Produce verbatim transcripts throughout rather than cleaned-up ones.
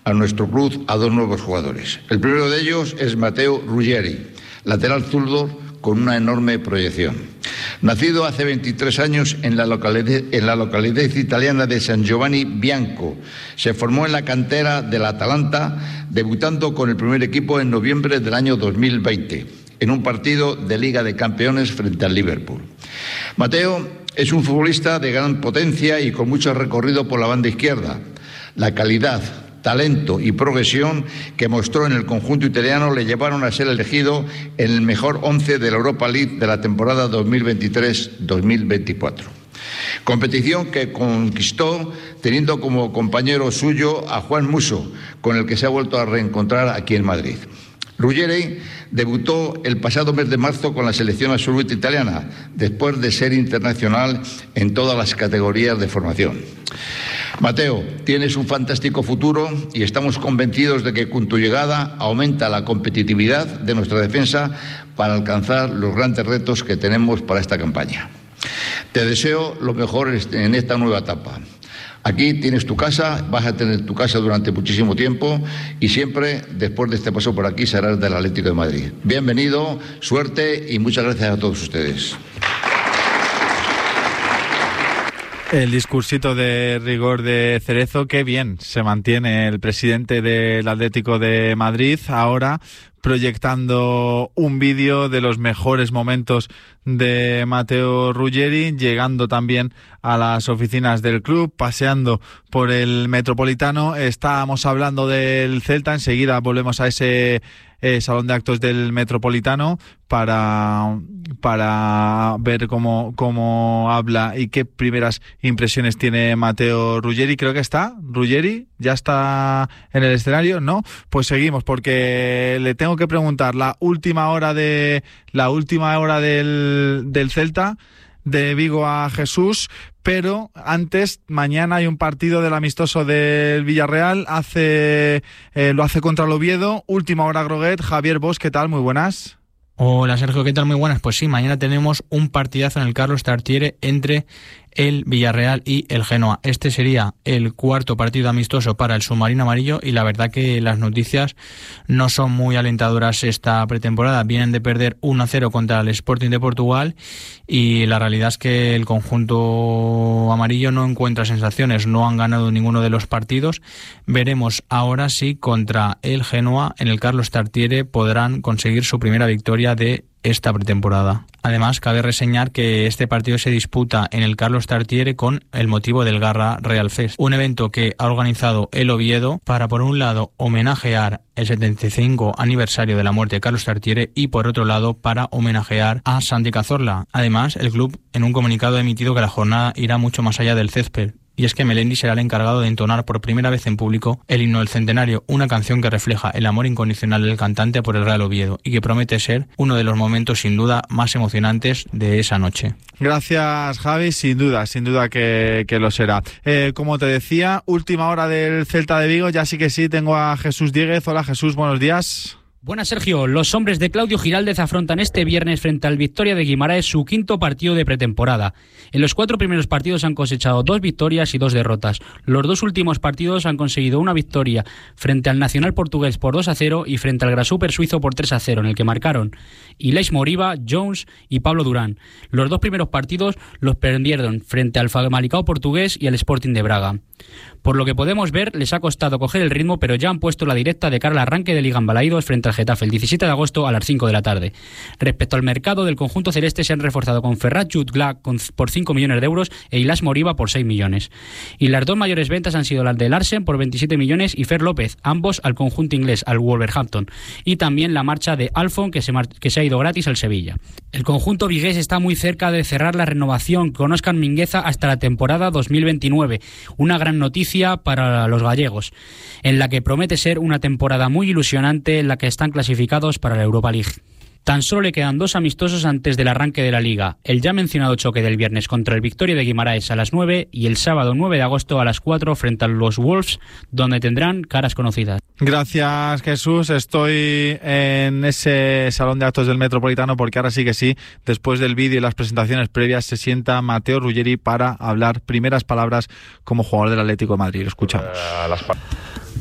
a nuestro club a dos nuevos jugadores. El primero de ellos es Matteo Ruggeri, lateral zurdo con una enorme proyección. Nacido hace veintitrés años en la localidad, en la localidad italiana de San Giovanni Bianco, se formó en la cantera del Atalanta, debutando con el primer equipo en noviembre del año dos mil veinte, en un partido de Liga de Campeones frente al Liverpool. Matteo es un futbolista de gran potencia y con mucho recorrido por la banda izquierda. La calidad, talento y progresión que mostró en el conjunto italiano le llevaron a ser elegido en el mejor once de la Europa League de la temporada dos mil veintitrés dos mil veinticuatro. Competición que conquistó teniendo como compañero suyo a Juan Musso, con el que se ha vuelto a reencontrar aquí en Madrid. Ruggeri debutó el pasado mes de marzo con la selección absoluta italiana, después de ser internacional en todas las categorías de formación. Matteo, tienes un fantástico futuro y estamos convencidos de que con tu llegada aumenta la competitividad de nuestra defensa para alcanzar los grandes retos que tenemos para esta campaña. Te deseo lo mejor en esta nueva etapa. Aquí tienes tu casa, vas a tener tu casa durante muchísimo tiempo y siempre, después de este paso por aquí, serás del Atlético de Madrid. Bienvenido, suerte y muchas gracias a todos ustedes. El discursito de rigor de Cerezo, qué bien se mantiene el presidente del Atlético de Madrid ahora proyectando un vídeo de los mejores momentos de Matteo Ruggeri, llegando también a las oficinas del club, paseando por el Metropolitano. Estábamos hablando del Celta, enseguida volvemos a ese eh, salón de actos del Metropolitano para, para ver cómo, cómo habla y qué primeras impresiones tiene Matteo Ruggeri. Creo que está, Ruggeri, ya está en el escenario, ¿no? Pues seguimos, porque le tengo que preguntar la última hora de la última hora del, del Celta, de Vigo a Jesús, pero antes, mañana hay un partido del amistoso del Villarreal, hace eh, lo hace contra el Oviedo, última hora Groguet. Javier Bosch, ¿qué tal? Muy buenas. Hola Sergio, ¿qué tal? Muy buenas. Pues sí, mañana tenemos un partidazo en el Carlos Tartiere entre el Villarreal y el Genoa. Este sería el cuarto partido amistoso para el submarino amarillo y la verdad que las noticias no son muy alentadoras esta pretemporada. Vienen de perder uno a cero contra el Sporting de Portugal y la realidad es que el conjunto amarillo no encuentra sensaciones, no han ganado ninguno de los partidos. Veremos ahora si contra el Genoa en el Carlos Tartiere podrán conseguir su primera victoria de esta pretemporada. Además, cabe reseñar que este partido se disputa en el Carlos Tartiere con el motivo del Garra Real Fest, un evento que ha organizado el Oviedo para, por un lado, homenajear el setenta y cinco aniversario de la muerte de Carlos Tartiere y, por otro lado, para homenajear a Santi Cazorla. Además, el club, en un comunicado, ha emitido que la jornada irá mucho más allá del césped, y es que Melendi será el encargado de entonar por primera vez en público el himno del centenario, una canción que refleja el amor incondicional del cantante por el Real Oviedo y que promete ser uno de los momentos sin duda más emocionantes de esa noche. Gracias, Javi, sin duda, sin duda que, que lo será. Eh, como te decía, última hora del Celta de Vigo, ya sí que sí, tengo a Jesús Dieguez. Hola Jesús, buenos días. Buenas, Sergio. Los hombres de Claudio Giraldez afrontan este viernes frente al Victoria de Guimaraes su quinto partido de pretemporada. En los cuatro primeros partidos han cosechado dos victorias y dos derrotas. Los dos últimos partidos han conseguido una victoria frente al Nacional portugués por dos a cero y frente al Grasshopper suizo por tres a cero, en el que marcaron Ilais Moriba, Jones y Pablo Durán. Los dos primeros partidos los perdieron frente al Famalicão portugués y al Sporting de Braga. Por lo que podemos ver, les ha costado coger el ritmo, pero ya han puesto la directa de cara al arranque de Liga en Balaídos frente al Getafe el diecisiete de agosto a las cinco de la tarde. Respecto al mercado del conjunto celeste, se han reforzado con Ferrat Jutgla por cinco millones de euros e Ilais Moriba por seis millones. Y las dos mayores ventas han sido las de Larsen por veintisiete millones y Fer López, ambos al conjunto inglés, al Wolverhampton. Y también la marcha de Alfon, que se, mar- que se ha ido gratis al Sevilla. El conjunto vigués está muy cerca de cerrar la renovación con Óscar Mingueza hasta la temporada dos mil veintinueve. Una gran noticia para los gallegos, en la que promete ser una temporada muy ilusionante en la que están clasificados para la Europa League. Tan solo le quedan dos amistosos antes del arranque de la Liga, el ya mencionado choque del viernes contra el Victoria de Guimaraes a las nueve y el sábado nueve de agosto a las cuatro frente a los Wolves, donde tendrán caras conocidas. Gracias, Jesús. Estoy en ese salón de actos del Metropolitano porque ahora sí que sí, después del vídeo y las presentaciones previas, se sienta Matteo Ruggeri para hablar primeras palabras como jugador del Atlético de Madrid. Escuchamos. Uh, las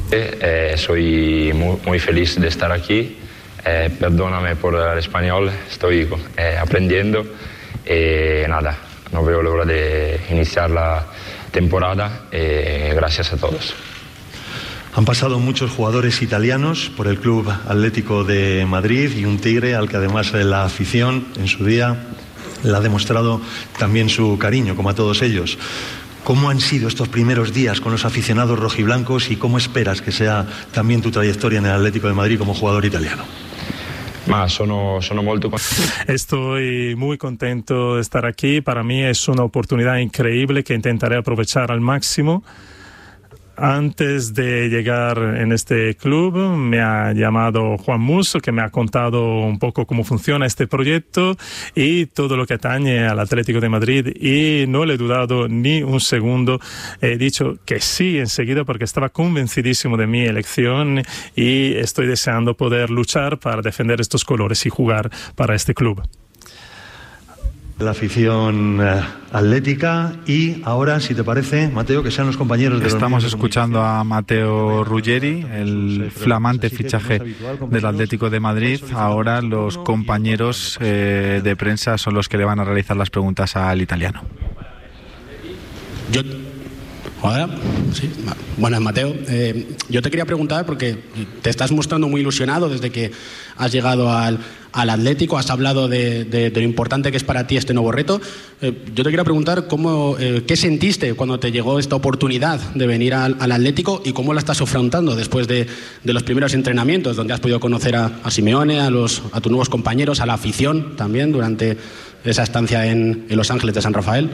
Eh, soy muy, muy feliz de estar aquí. Eh, perdóname por el español, estoy eh, aprendiendo. Eh, nada, no veo la hora de iniciar la temporada. Eh, gracias a todos. Han pasado muchos jugadores italianos por el Club Atlético de Madrid y un Tigre al que además la afición en su día le ha demostrado también su cariño, como a todos ellos. ¿Cómo han sido estos primeros días con los aficionados rojiblancos y cómo esperas que sea también tu trayectoria en el Atlético de Madrid como jugador italiano? Ma sono, sono molto... Estoy muy contento de estar aquí. Para mí es una oportunidad increíble que intentaré aprovechar al máximo. Antes de llegar en este club me ha llamado Juan Musso, que me ha contado un poco cómo funciona este proyecto y todo lo que atañe al Atlético de Madrid, y no le he dudado ni un segundo. He dicho que sí enseguida porque estaba convencidísimo de mi elección y estoy deseando poder luchar para defender estos colores y jugar para este club. La afición eh, atlética. Y ahora, si te parece, Mateo, que sean los compañeros de Estamos los escuchando a Matteo Ruggeri, el flamante fichaje del Atlético de Madrid. Ahora los compañeros eh, de prensa son los que le van a realizar las preguntas al italiano. Yo... Hola, sí. Buenas, Mateo. Eh, yo te quería preguntar, porque te estás mostrando muy ilusionado desde que has llegado al, al Atlético, has hablado de, de, de lo importante que es para ti este nuevo reto. Eh, yo te quería preguntar cómo, eh, qué sentiste cuando te llegó esta oportunidad de venir al, al Atlético y cómo la estás afrontando después de, de los primeros entrenamientos, donde has podido conocer a, a Simeone, a, los, a tus nuevos compañeros, a la afición también durante esa estancia en, en Los Ángeles de San Rafael.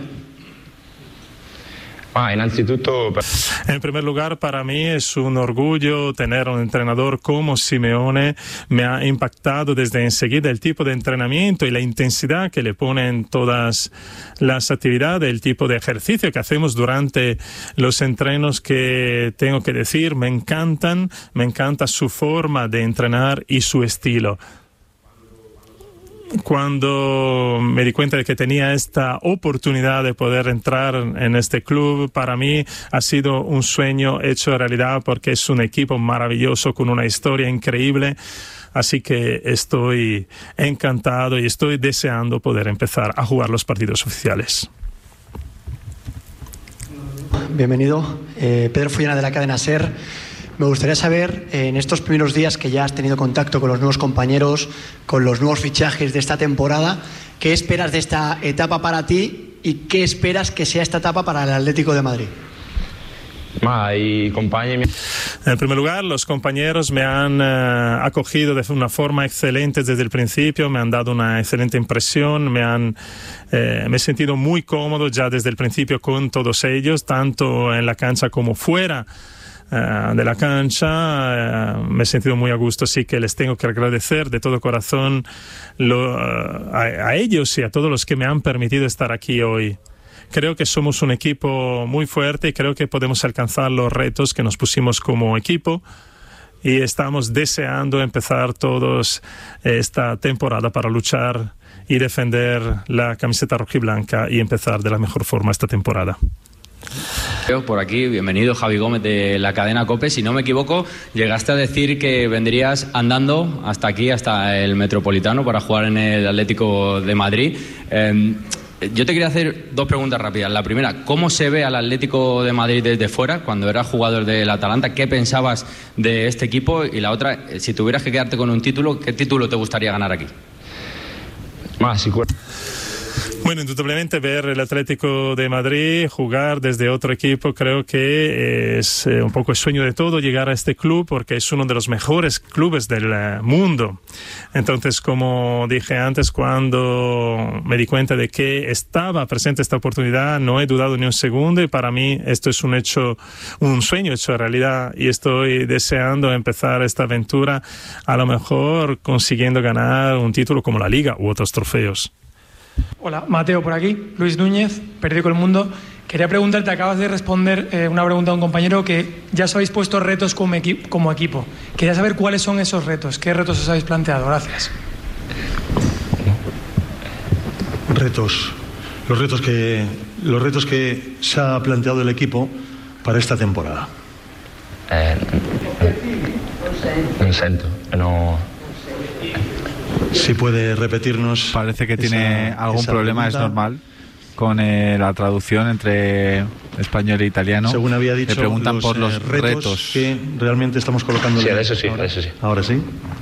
Ah, en primer lugar, para mí es un orgullo tener un entrenador como Simeone. Me ha impactado desde enseguida el tipo de entrenamiento y la intensidad que le pone en todas las actividades, el tipo de ejercicio que hacemos durante los entrenos, que tengo que decir, me encantan, me encanta su forma de entrenar y su estilo. Cuando me di cuenta de que tenía esta oportunidad de poder entrar en este club, para mí ha sido un sueño hecho realidad, porque es un equipo maravilloso con una historia increíble. Así que estoy encantado y estoy deseando poder empezar a jugar los partidos oficiales. Bienvenido, eh, Pedro Fullana de la cadena SER. Me gustaría saber, eh, en estos primeros días que ya has tenido contacto con los nuevos compañeros, con los nuevos fichajes de esta temporada, ¿qué esperas de esta etapa para ti y qué esperas que sea esta etapa para el Atlético de Madrid? En primer lugar, los compañeros me han uh, acogido de una forma excelente desde el principio, me han dado una excelente impresión, me han eh, me he sentido muy cómodo ya desde el principio con todos ellos, tanto en la cancha como fuera Uh, de la cancha. Uh, me he sentido muy a gusto, así que les tengo que agradecer de todo corazón lo, uh, a, a ellos y a todos los que me han permitido estar aquí hoy. Creo que somos un equipo muy fuerte y creo que podemos alcanzar los retos que nos pusimos como equipo, y estamos deseando empezar todos esta temporada para luchar y defender la camiseta rojiblanca y empezar de la mejor forma esta temporada. Por aquí, bienvenido, Javi Gómez de la cadena COPE. Si no me equivoco, llegaste a decir que vendrías andando hasta aquí, hasta el Metropolitano, para jugar en el Atlético de Madrid. Eh, yo te quería hacer dos preguntas rápidas. La primera, ¿cómo se ve al Atlético de Madrid desde fuera cuando eras jugador del Atalanta? ¿Qué pensabas de este equipo? Y la otra, si tuvieras que quedarte con un título, ¿qué título te gustaría ganar aquí? Más, Bueno, indudablemente ver el Atlético de Madrid jugar desde otro equipo, creo que es un poco el sueño de todo llegar a este club, porque es uno de los mejores clubes del mundo. Entonces, como dije antes, cuando me di cuenta de que estaba presente esta oportunidad, no he dudado ni un segundo, y para mí esto es un hecho, un sueño hecho realidad, y estoy deseando empezar esta aventura, a lo mejor consiguiendo ganar un título como la Liga u otros trofeos. Hola, Mateo por aquí, Luis Núñez, Periódico El Mundo. Quería preguntarte, acabas de responder eh, una pregunta a un compañero, que ya os habéis puesto retos como, equi- como equipo. Quería saber cuáles son esos retos, qué retos os habéis planteado. Gracias. Retos, los retos que, los retos que se ha planteado el equipo para esta temporada. Eh, non sento, no. Si puede repetirnos. Parece que tiene esa, algún esa problema, pregunta. es normal, con eh, la traducción entre español e italiano. Según había dicho, le preguntan los, por los eh, retos, retos que realmente estamos colocando. Sí, adesso sí, adesso sí. Ahora sí.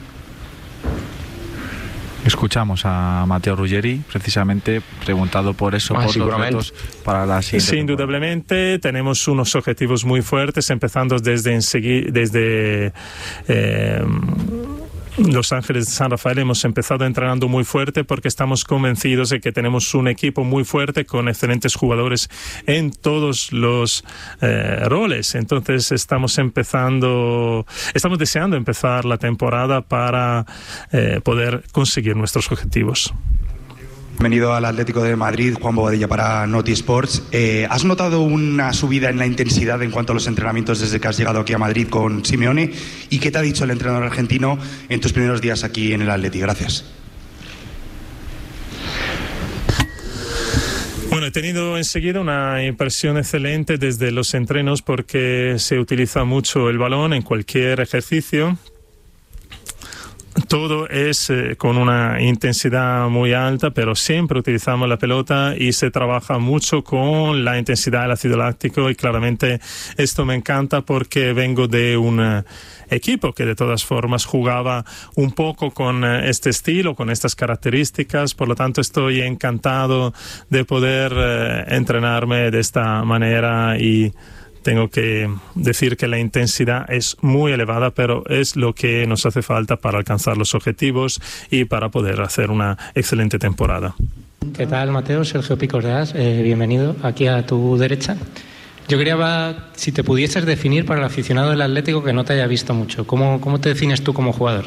Escuchamos a Matteo Ruggeri, precisamente preguntado por eso, Ah, por los retos para la siguiente Sí, temporada. indudablemente tenemos unos objetivos muy fuertes, empezando desde, ensegui- desde eh, Los Ángeles de San Rafael. Hemos empezado entrenando muy fuerte porque estamos convencidos de que tenemos un equipo muy fuerte con excelentes jugadores en todos los eh, roles. Entonces estamos empezando, estamos deseando empezar la temporada para eh, poder conseguir nuestros objetivos. Bienvenido al Atlético de Madrid, Juan Bobadilla para Noti Sports. Eh, ¿Has notado una subida en la intensidad en cuanto a los entrenamientos desde que has llegado aquí a Madrid con Simeone? ¿Y qué te ha dicho el entrenador argentino en tus primeros días aquí en el Atleti? Gracias. Bueno, he tenido enseguida una impresión excelente desde los entrenos porque se utiliza mucho el balón en cualquier ejercicio. Todo es eh, con una intensidad muy alta, pero siempre utilizamos la pelota y se trabaja mucho con la intensidad del ácido láctico, y claramente esto me encanta porque vengo de un eh, equipo que de todas formas jugaba un poco con eh, este estilo, con estas características. Por lo tanto, estoy encantado de poder eh, entrenarme de esta manera, y tengo que decir que la intensidad es muy elevada, pero es lo que nos hace falta para alcanzar los objetivos y para poder hacer una excelente temporada. ¿Qué tal, Mateo? Sergio Picos de As, eh, bienvenido aquí a tu derecha. Yo quería, si te pudieses definir para el aficionado del Atlético que no te haya visto mucho, ¿cómo, cómo te defines tú como jugador?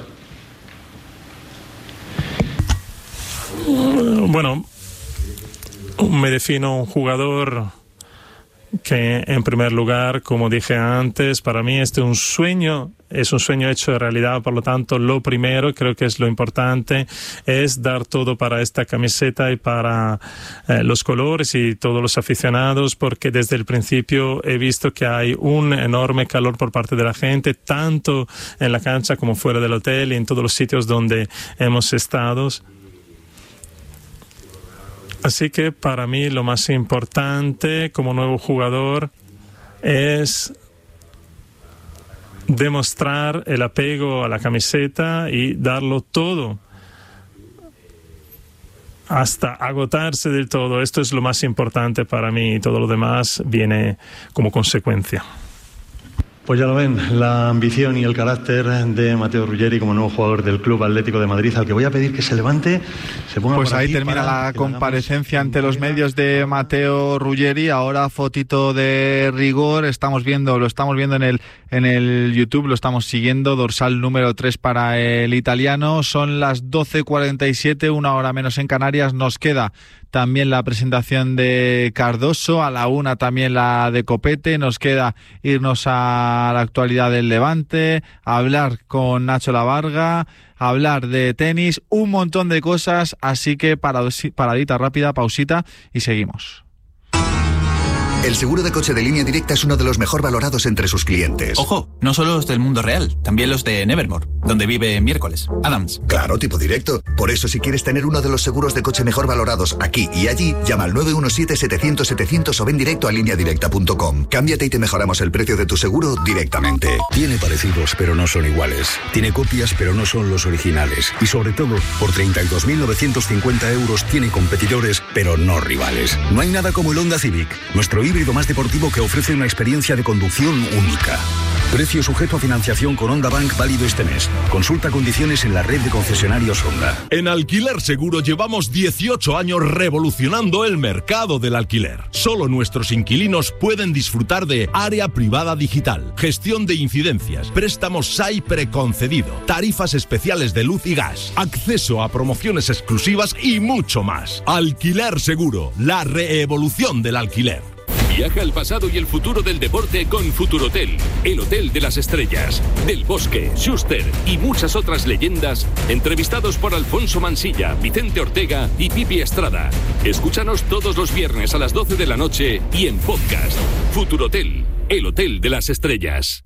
Bueno, me defino un jugador que, en primer lugar, como dije antes, para mí este es un sueño, es un sueño hecho de realidad. Por lo tanto, lo primero, creo que es lo importante, es dar todo para esta camiseta y para eh, los colores y todos los aficionados, porque desde el principio he visto que hay un enorme calor por parte de la gente, tanto en la cancha como fuera del hotel y en todos los sitios donde hemos estado. Así que para mí lo más importante como nuevo jugador es demostrar el apego a la camiseta y darlo todo hasta agotarse del todo. Esto es lo más importante para mí, y todo lo demás viene como consecuencia. Pues ya lo ven, la ambición y el carácter de Matteo Ruggeri como nuevo jugador del Club Atlético de Madrid, al que voy a pedir que se levante, se ponga Pues por ahí aquí termina para la que comparecencia ante los medios de Matteo Ruggeri. Ahora fotito de rigor, estamos viendo, lo estamos viendo en el en el YouTube, lo estamos siguiendo, dorsal número tres para el italiano. Son las doce cuarenta y siete, una hora menos en Canarias. Nos queda también la presentación de Cardoso, a la una también la de Copete. Nos queda irnos a la actualidad del Levante, hablar con Nacho Lavarga, hablar de tenis, un montón de cosas, así que paradita rápida, pausita y seguimos. El seguro de coche de Línea Directa es uno de los mejor valorados entre sus clientes. Ojo, no solo los del mundo real, también los de Nevermore, donde vive Miércoles, Adams. Claro, tipo directo. Por eso, si quieres tener uno de los seguros de coche mejor valorados aquí y allí, llama al nueve uno siete, setecientos, setecientos o ven directo a línea directa punto com. Cámbiate y te mejoramos el precio de tu seguro directamente. Tiene parecidos, pero no son iguales. Tiene copias, pero no son los originales. Y sobre todo, por treinta y dos mil novecientos cincuenta euros tiene competidores, pero no rivales. No hay nada como el Honda Civic, nuestro híbrido más deportivo que ofrece una experiencia de conducción única. Precio sujeto a financiación con Honda Bank válido este mes. Consulta condiciones en la red de concesionarios Honda. En Alquiler Seguro llevamos dieciocho años revolucionando el mercado del alquiler. Solo nuestros inquilinos pueden disfrutar de área privada digital, gestión de incidencias, préstamos S A I preconcedido, tarifas especiales de luz y gas, acceso a promociones exclusivas y mucho más. Alquiler Seguro, la reevolución del alquiler. Viaja al pasado y el futuro del deporte con Futurotel, el hotel de las estrellas, Del Bosque, Schuster y muchas otras leyendas, entrevistados por Alfonso Mansilla, Vicente Ortega y Pipi Estrada. Escúchanos todos los viernes a las doce de la noche y en podcast. Futurotel, el hotel de las estrellas.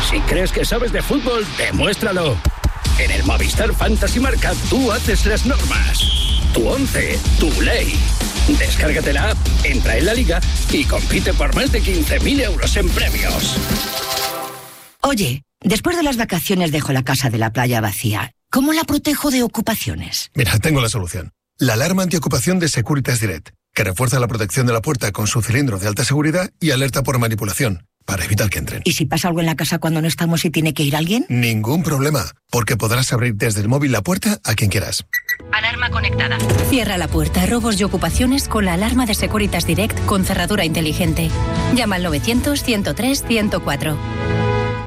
Si crees que sabes de fútbol, demuéstralo. En el Movistar Fantasy Marca tú haces las normas. Tu once, tu ley. Descárgate la app, entra en la liga y compite por más de quince mil euros en premios. Oye, después de las vacaciones dejo la casa de la playa vacía. ¿Cómo la protejo de ocupaciones? Mira, tengo la solución. La alarma antiocupación de Securitas Direct, que refuerza la protección de la puerta con su cilindro de alta seguridad y alerta por manipulación, para evitar que entren. ¿Y si pasa algo en la casa cuando no estamos y tiene que ir alguien? Ningún problema, porque podrás abrir desde el móvil la puerta a quien quieras. Alarma conectada. Cierra la puerta a robos y ocupaciones con la alarma de Securitas Direct con cerradura inteligente. Llama al novecientos, ciento tres, ciento cuatro.